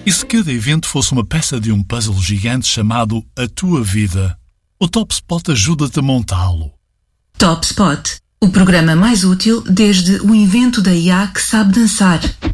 E se cada evento fosse uma peça de um puzzle gigante chamado A Tua Vida? O Top Spot ajuda-te a montá-lo. Top Spot, o programa mais útil desde o invento da IA que sabe dançar.